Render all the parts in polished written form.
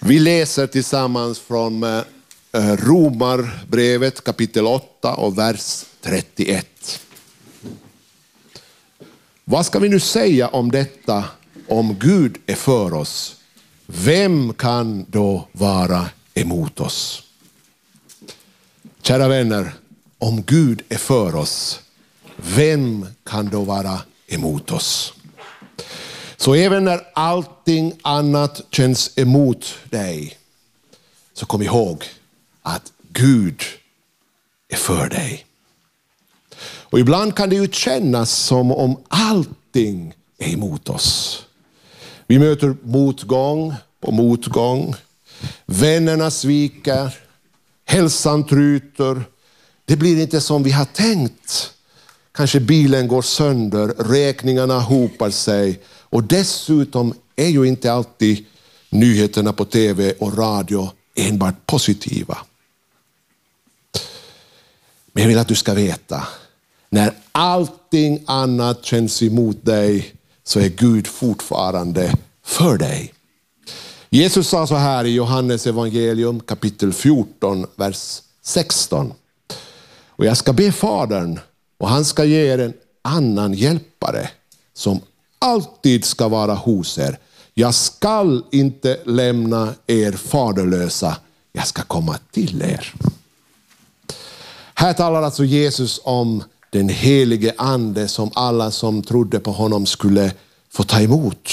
Vi läser tillsammans från Romarbrevet kapitel 8 och vers 31. Vad ska vi nu säga om detta? Om Gud är för oss, vem kan då vara emot oss? Kära vänner, om Gud är för oss, vem kan då vara emot oss? Så även när allting annat känns emot dig, så kom ihåg att Gud är för dig. Och ibland kan det ju kännas som om allting är emot oss. Vi möter motgång på motgång. Vännerna sviker. Hälsan tryter. Det blir inte som vi har tänkt. Kanske bilen går sönder. Räkningarna hopar sig. Och dessutom är ju inte alltid nyheterna på tv och radio enbart positiva. Men jag vill att du ska veta. När allting annat känns emot dig, så är Gud fortfarande för dig. Jesus sa så här i Johannes evangelium kapitel 14 vers 16. Och jag ska be Fadern, och han ska ge er en annan hjälpare som alltid ska vara hos er. Jag skall inte lämna er faderlösa, jag ska komma till er. Här talar alltså Jesus om den helige ande som alla som trodde på honom skulle få ta emot.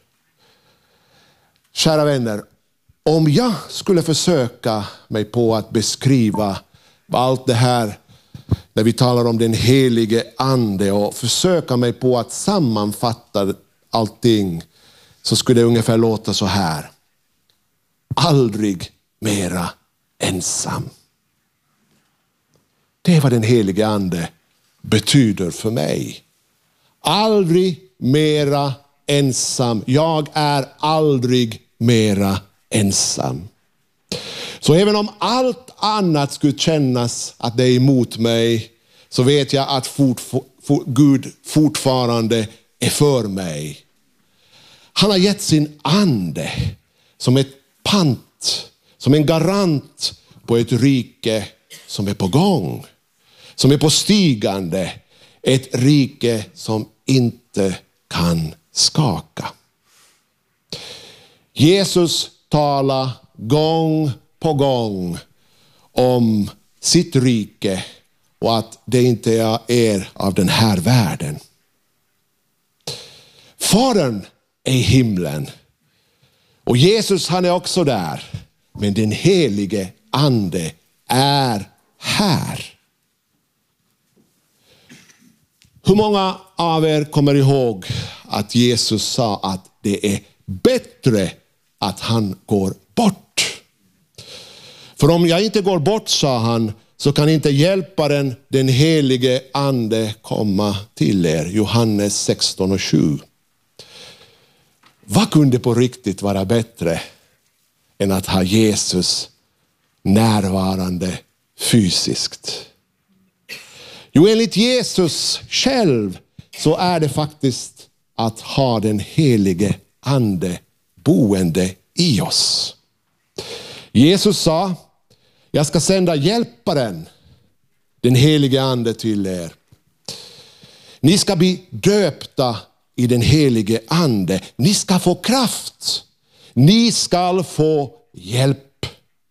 Kära vänner, om jag skulle försöka mig på att beskriva allt det här när vi talar om den helige ande och försöka mig på att sammanfatta allting, så skulle det ungefär låta så här. Aldrig mera ensam. Det är vad den helige ande betyder för mig. Aldrig mera ensam. Jag är aldrig mera ensam. Så även om allt annat skulle kännas att det är emot mig, så vet jag att Gud fortfarande är för mig. Han har gett sin ande som ett pant, som en garant på ett rike som är på gång. Som är på stigande. Ett rike som inte kan skaka. Jesus talar gång på gång om sitt rike och att det inte är av den här världen. Fadern är i himlen och Jesus, han är också där, men den helige ande är här. Hur många av er kommer ihåg att Jesus sa att det är bättre att han går bort? För om jag inte går bort, sa han, så kan inte hjälparen, den helige ande, komma till er. Johannes 16 och 7. Vad kunde på riktigt vara bättre än att ha Jesus närvarande fysiskt? Jo, enligt Jesus själv så är det faktiskt att ha den helige ande boende i oss. Jesus sa, jag ska sända hjälparen, den helige ande, till er. Ni ska bli döpta i den helige ande. Ni ska få kraft. Ni ska få hjälp.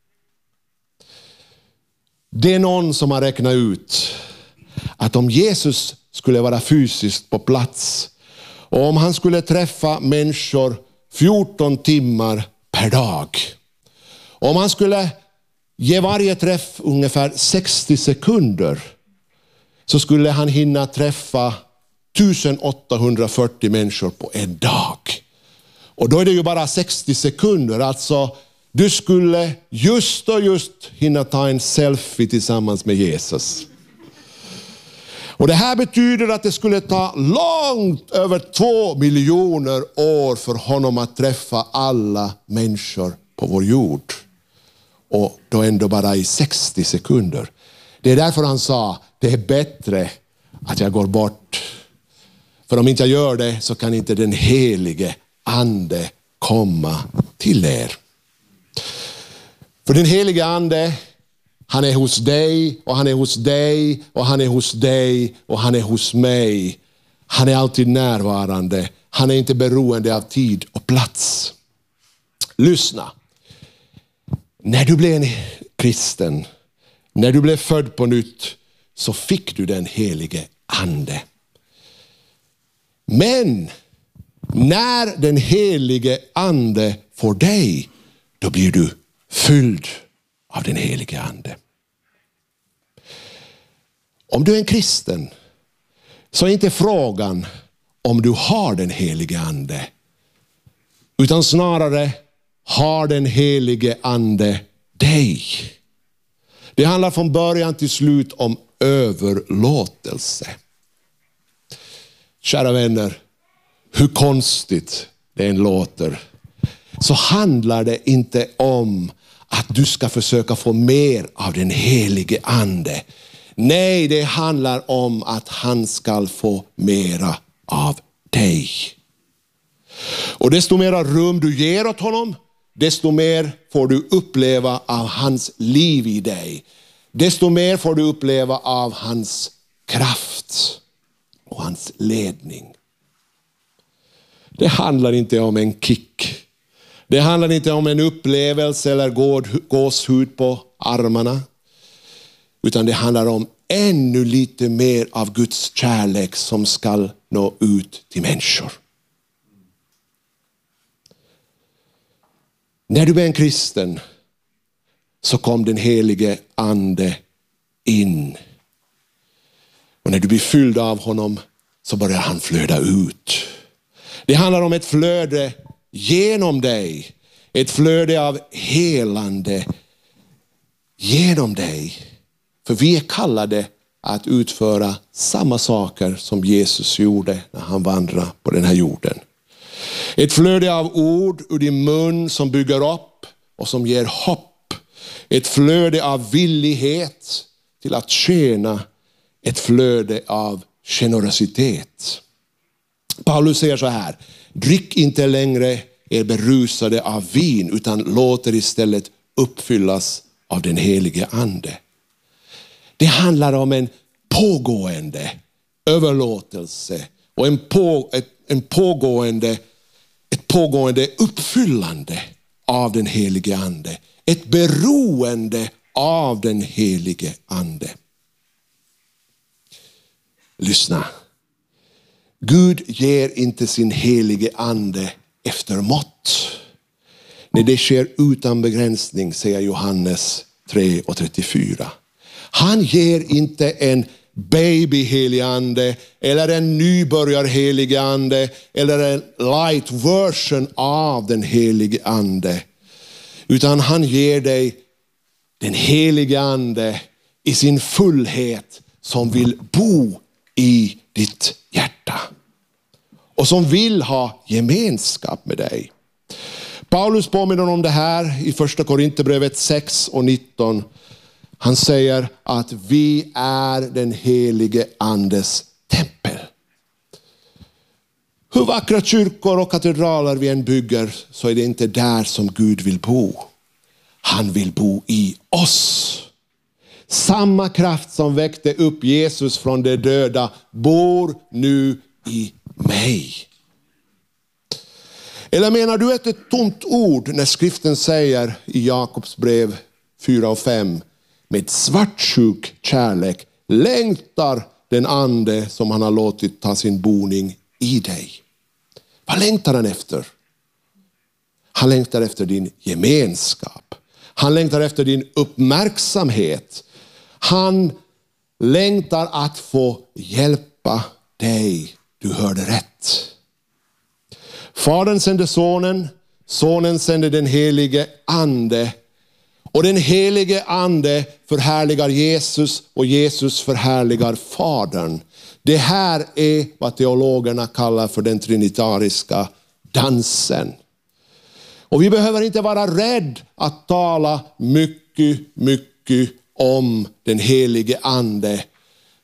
Det är någon som har räknat ut att om Jesus skulle vara fysiskt på plats och om han skulle träffa människor 14 timmar per dag, om han skulle ge varje träff ungefär 60 sekunder, så skulle han hinna träffa 1840 människor på en dag. Och då är det ju bara 60 sekunder, alltså du skulle just hinna ta en selfie tillsammans med Jesus. Och det här betyder att det skulle ta långt över 2 miljoner år för honom att träffa alla människor på vår jord. Och då ändå bara i 60 sekunder. Det är därför han sa, det är bättre att jag går bort. För om inte jag gör det, så kan inte den helige ande komma till er. För den helige ande, han är hos dig och han är hos dig och han är hos dig och han är hos mig. Han är alltid närvarande. Han är inte beroende av tid och plats. Lyssna. När du blev en kristen, när du blev född på nytt, så fick du den helige ande. Men när den helige ande får dig, då blir du fylld av den helige ande. Om du är en kristen, så är inte frågan om du har den helige ande, utan snarare har den helige ande dig. Det handlar från början till slut om överlåtelse. Kära vänner, hur konstigt det än låter, så handlar det inte om att du ska försöka få mer av den helige ande. Nej, det handlar om att han ska få mera av dig. Och desto mera rum du ger åt honom, desto mer får du uppleva av hans liv i dig. Desto mer får du uppleva av hans kraft och hans ledning. Det handlar inte om en kick. Det handlar inte om en upplevelse eller gåshud på armarna. Utan det handlar om ännu lite mer av Guds kärlek som ska nå ut till människor. När du är en kristen, så kom den helige ande in. Och när du blir fylld av honom, så börjar han flöda ut. Det handlar om ett flöde genom dig. Ett flöde av helande genom dig. För vi är kallade att utföra samma saker som Jesus gjorde när han vandrade på den här jorden. Ett flöde av ord ur din mun som bygger upp och som ger hopp. Ett flöde av villighet till att tjäna. Ett flöde av generositet. Paulus säger så här: drick inte längre er berusade av vin, utan låt er istället uppfyllas av den helige ande. Det handlar om en pågående överlåtelse och ett pågående uppfyllande av den helige ande. Ett beroende av den helige ande. Lyssna. Gud ger inte sin helige ande efter mått. När det sker utan begränsning, säger Johannes 3:34. Han ger inte en baby helig ande eller en nybörjar helig ande eller en light version av den helige ande. Utan han ger dig den helige ande i sin fullhet som vill bo i ditt hjärta. Och som vill ha gemenskap med dig. Paulus påminner om det här i första Korinthierbrevet 6:19. Han säger att vi är den helige andes tempel. Hur vackra kyrkor och katedraler vi än bygger, så är det inte där som Gud vill bo. Han vill bo i oss. Samma kraft som väckte upp Jesus från de döda bor nu i mig. Eller menar du ett tomt ord när skriften säger i Jakobs brev 4:5: med svartsjuk kärlek längtar den ande som han har låtit ta sin boning i dig. Vad längtar han efter? Han längtar efter din gemenskap. Han längtar efter din uppmärksamhet. Han längtar att få hjälpa dig. Du hörde rätt. Fadern sände sonen. Sonen sände den helige ande. Och den helige ande förhärligar Jesus och Jesus förhärligar Fadern. Det här är vad teologerna kallar för den trinitariska dansen. Och vi behöver inte vara rädd att tala mycket om den helige ande.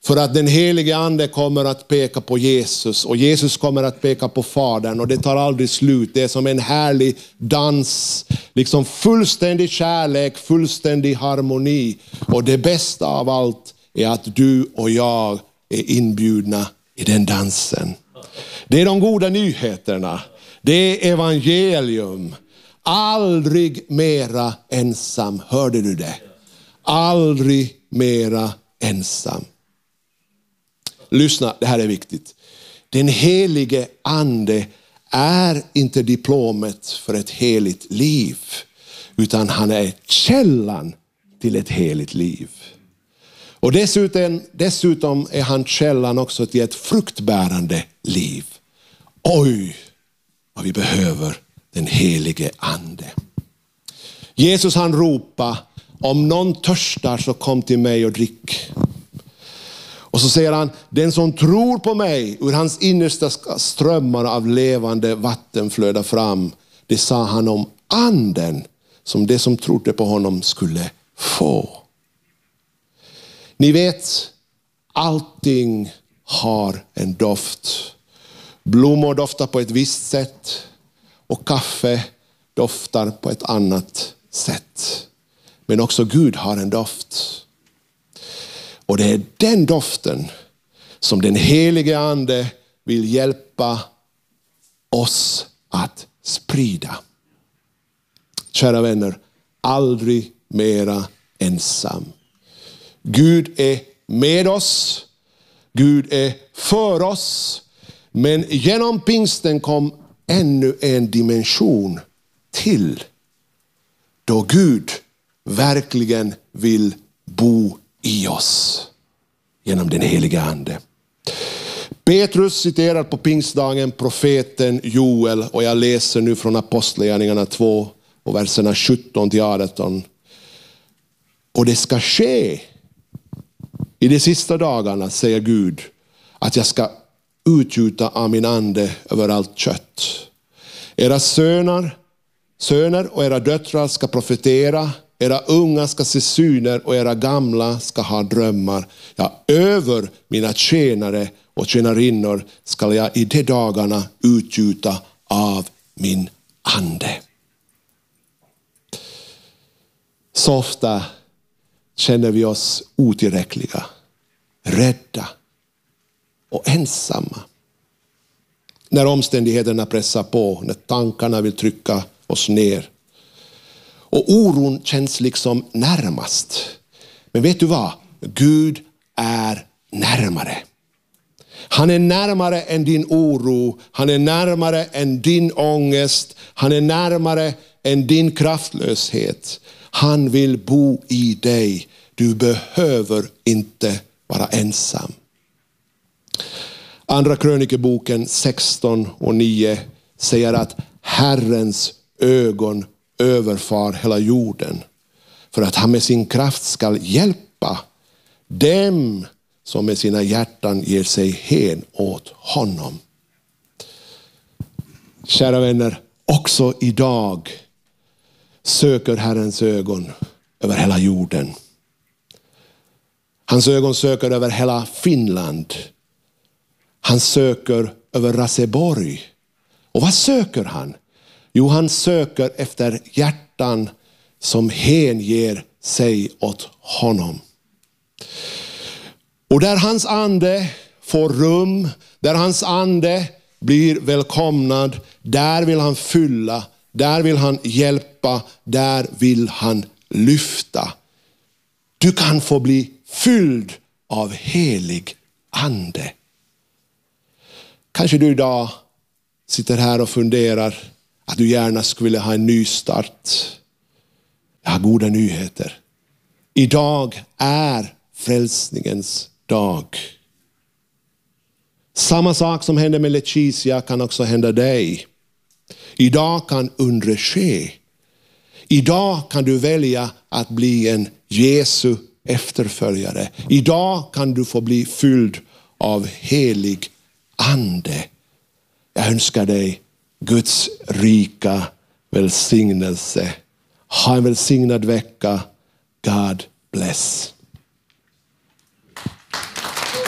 För att den helige ande kommer att peka på Jesus och Jesus kommer att peka på Fadern och det tar aldrig slut. Det är som en härlig dans, liksom fullständig kärlek, fullständig harmoni. Och det bästa av allt är att du och jag är inbjudna i den dansen. Det är de goda nyheterna. Det är evangelium. Aldrig mera ensam. Hörde du det? Aldrig mera ensam. Lyssna, det här är viktigt. Den helige ande är inte diplomet för ett heligt liv, utan han är källan till ett heligt liv. Och dessutom är han källan också till ett fruktbärande liv. Oj, vad vi behöver den helige ande. Jesus han ropar, om någon törstar så kom till mig och drick. Och så säger han, den som tror på mig, ur hans innersta strömmar av levande vatten flödar fram. Det sa han om anden som det som trodde på honom skulle få. Ni vet, allting har en doft. Blommor doftar på ett visst sätt och kaffe doftar på ett annat sätt. Men också Gud har en doft. Och det är den doften som den helige ande vill hjälpa oss att sprida. Kära vänner, aldrig mera ensam. Gud är med oss. Gud är för oss. Men genom pingsten kom ännu en dimension till. Då Gud verkligen vill bo i oss genom den heliga ande. Petrus citerar på pingstdagen profeten Joel och jag läser nu från Apostlagärningarna 2 och verserna 17 till 18. Och det ska ske i de sista dagarna, säger Gud, att jag ska utgjuta av min ande över allt kött. Era söner och era döttrar ska profetera. Era unga ska se syner och era gamla ska ha drömmar. Ja, över mina tjänare och tjänarinnor ska jag i de dagarna utgjuta av min ande. Så ofta känner vi oss otillräckliga, rädda och ensamma. När omständigheterna pressar på, när tankarna vill trycka oss ner. Och oron känns liksom närmast. Men vet du vad? Gud är närmare. Han är närmare än din oro. Han är närmare än din ångest. Han är närmare än din kraftlöshet. Han vill bo i dig. Du behöver inte vara ensam. Andra krönikeboken 16 och 9 säger att Herrens ögon överfar hela jorden för att han med sin kraft ska hjälpa dem som med sina hjärtan ger sig hen åt honom. Kära vänner, också idag söker Herrens ögon över hela jorden. Hans ögon söker över hela Finland. Han söker över Raseborg. Och vad söker han? Jo, han söker efter hjärtan som hänger sig åt honom. Och där hans ande får rum, där hans ande blir välkomnad, där vill han fylla, där vill han hjälpa, där vill han lyfta. Du kan få bli fylld av helig ande. Kanske du idag sitter här och funderar att du gärna skulle ha en ny start. Jag har goda nyheter. Idag är frälsningens dag. Samma sak som hände med Leticia kan också hända dig. Idag kan undre ske. Idag kan du välja att bli en Jesu efterföljare. Idag kan du få bli fylld av helig ande. Jag önskar dig Guds rika välsignelse. Ha en välsignad vecka. God bless.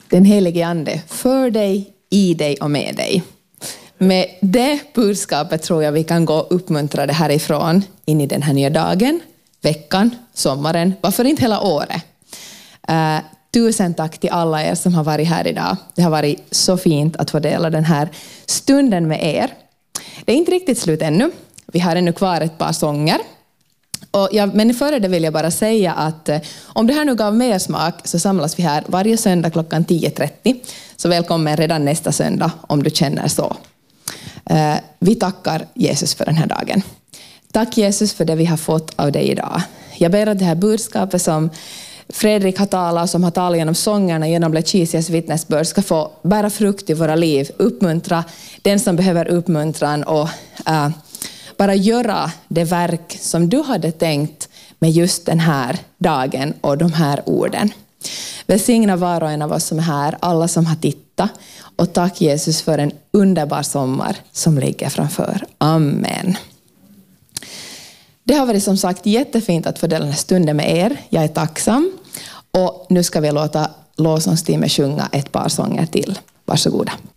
den helige ande för dig, i dig och med dig. Med det budskapet tror jag vi kan gå uppmuntrade härifrån in i den här nya dagen, veckan, sommaren, varför inte hela året. Tusen tack till alla er som har varit här idag. Det har varit så fint att få dela den här stunden med er. Det är inte riktigt slut ännu. Vi har ännu kvar ett par sånger. Men före det vill jag bara säga att om det här nu gav mer smak så samlas vi här varje söndag klockan 10:30. Så välkommen redan nästa söndag om du känner så. Vi tackar Jesus för den här dagen. Tack Jesus för det vi har fått av dig idag. Jag ber att det här budskapet som Fredrik har talat, som har talat genom sångerna, genom Letitias vittnesbörd, ska få bära frukt i våra liv, uppmuntra den som behöver uppmuntran och bara göra det verk som du hade tänkt med just den här dagen och de här orden. Välsigna var och en av oss som är här, alla som har tittat, och tack Jesus för en underbar sommar som ligger framför. Amen. Det har varit som sagt jättefint att få dela den här stunden med er. Jag är tacksam. Och nu ska vi låta lovsångsteamet sjunga ett par sånger till. Varsågoda.